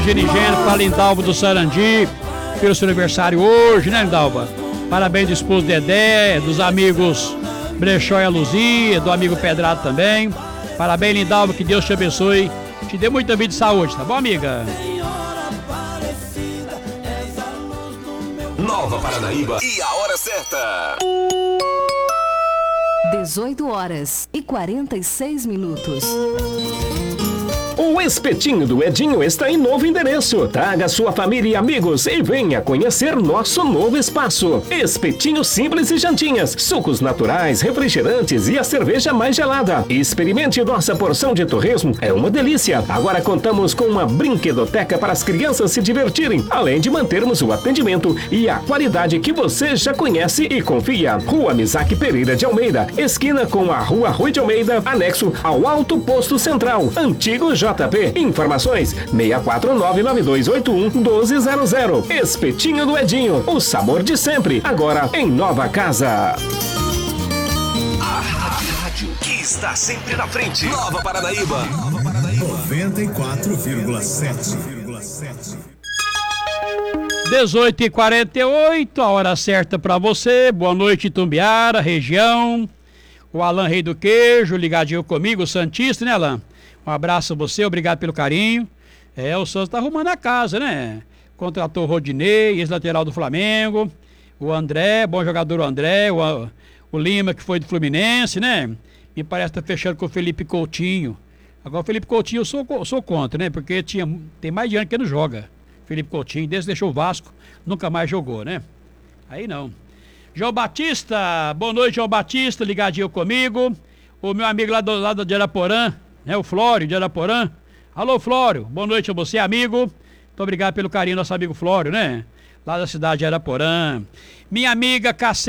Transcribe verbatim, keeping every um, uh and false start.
Dirigente para Lindalva do Sarandi, pelo seu aniversário hoje, né, Lindalva? Parabéns do esposo Dedé, dos amigos Brechó e a Luzia, do amigo Pedrado também. Parabéns, Lindalva, que Deus te abençoe, te dê muita vida e saúde, tá bom, amiga? Nova Paranaíba e a hora certa. dezoito horas e quarenta e seis minutos. O Espetinho do Edinho está em novo endereço. Traga sua família e amigos e venha conhecer nosso novo espaço. Espetinho simples e jantinhas, sucos naturais, refrigerantes e a cerveja mais gelada. Experimente nossa porção de torresmo, é uma delícia. Agora contamos com uma brinquedoteca para as crianças se divertirem, além de mantermos o atendimento e a qualidade que você já conhece e confia. Rua Misaque Pereira de Almeida, esquina com a Rua Rui de Almeida, anexo ao Alto Posto Central, antigo J P. Informações seis quatro nove nove dois oito um um dois zero zero. Espetinho do Edinho, o sabor de sempre, agora em nova casa. A rádio que está sempre na frente. Nova Paranaíba. Nova Paranaíba. noventa e quatro vírgula sete. dezoito e quarenta e oito, a hora certa para você. Boa noite, Tumbiara, região. O Alan Rei do Queijo, ligadinho comigo, o Santista, né, Alan? Um abraço a você, obrigado pelo carinho. É, o Santos tá arrumando a casa, né? Contratou o Rodinei, ex-lateral do Flamengo. O André, bom jogador o André. O, o Lima, que foi do Fluminense, né? Me parece que tá fechando com o Felipe Coutinho. Agora o Felipe Coutinho eu sou, sou contra, né? Porque tinha, tem mais de ano que ele não joga. Felipe Coutinho, desde que deixou o Vasco, nunca mais jogou, né? Aí não. João Batista, boa noite, João Batista, ligadinho comigo. O meu amigo lá do lado de Araporã, né, o Flório de Araporã. Alô, Flório, boa noite a você, amigo. Muito obrigado pelo carinho, nosso amigo Flório, né? Lá da cidade de Araporã. Minha amiga Cacete.